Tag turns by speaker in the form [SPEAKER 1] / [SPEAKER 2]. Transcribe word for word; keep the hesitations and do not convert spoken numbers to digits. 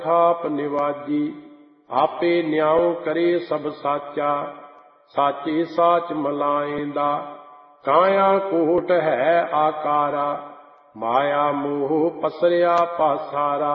[SPEAKER 1] ਥਾਪ ਨਿਵਾਜੀ। ਆਪੇ ਨਿਆਉ ਕਰੇ ਸਭ ਸਾਚਾ, ਸਾਚੇ ਸਾਚ ਮਲਾਏਂਦਾ। ਕਾਇਆ ਕੋਟ ਹੈ ਆਕਾਰਾ, ਮਾਇਆ ਮੋਹ ਪਸਰਿਆ ਪਾਸਾਰਾ।